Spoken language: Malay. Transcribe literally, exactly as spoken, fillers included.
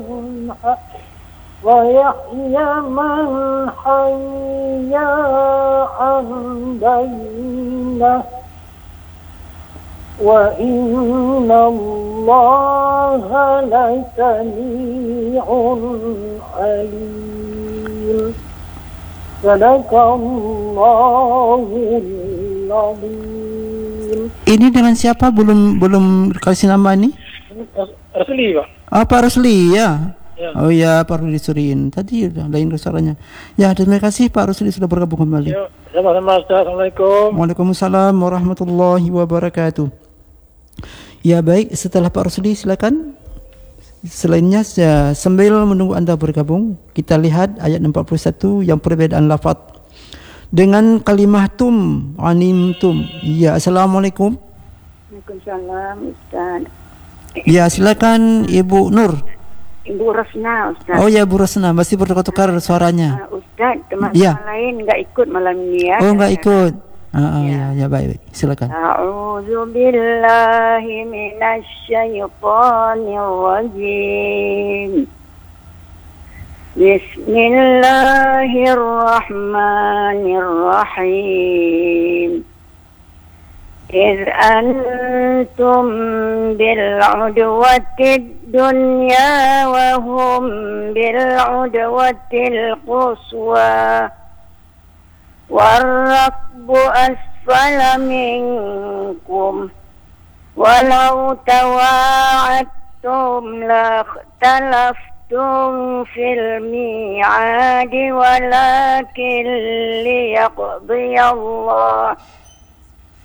ويحيى من حي عن بينه وإن الله لسميع عليم. صدق الله العظيم. Ini dengan siapa? Belum belum kasih nama ni? Rasli, Pak. Ah, Pak Rusli ya. Ya. Oh ya, Pak Rusli Surin. Tadi udah lain suaranya. Ya, terima kasih Pak Rusli sudah bergabung kembali. Ya, sama-sama Ustaz. Assalamualaikum. Waalaikumsalam warahmatullahi wabarakatuh. Ya baik, setelah Pak Rusli silakan. Selainnya ya, sambil menunggu anda bergabung, kita lihat ayat empat puluh satu yang perbezaan lafaz dengan kalimah tum, animtum. Ya, assalamualaikum. Waalaikumsalam Ustaz. Ya, silakan Ibu Nur. Ibu Rosna Ustaz. Oh ya, Bu Rosna, masih bertukar suaranya. Uh, Ustaz, teman Ya. lain enggak ikut malam ni ya. Oh, enggak ikut. Ah, ah, Ya. ya, ya baik, baik. Silakan. A'udzu billahi minasy syaithanir rajim. Bismillahirrahmanirrahim. إذ أنتم بالعدوة الدنيا وهم بالعدوة القصوى والركب أسفل منكم ولو تواعدتم لاختلفتم في الميعاد ولكن ليقضي الله